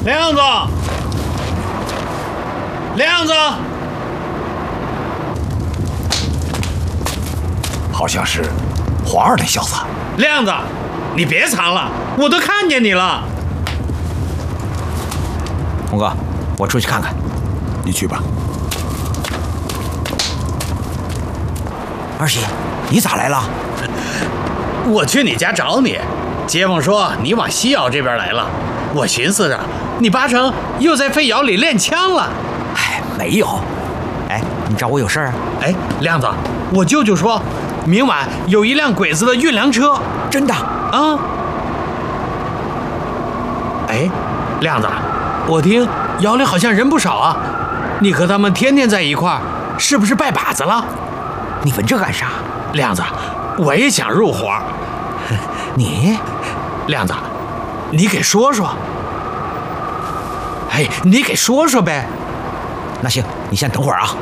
亮子，亮子， 好像是黄二那小子。 亮子，你别藏了，我都看见你了。 红哥，我出去看看。 你去吧。 二喜，你咋来了？ 我去你家找你，街坊说你往西窑这边来了，我寻思着你八成又在废窑里练枪了。 哎，没有。哎，你找我有事儿啊？ 哎，亮子，我舅舅说，明晚有一辆鬼子的运粮车。 真的？ 啊？哎，亮子，我听窑里好像人不少啊，你和他们天天在一块儿，是不是拜把子了？ 你问这干啥？ 亮子，我也想入伙。 你， 亮子，你给说说。哎，你给说说呗。 那行，你先等会儿啊。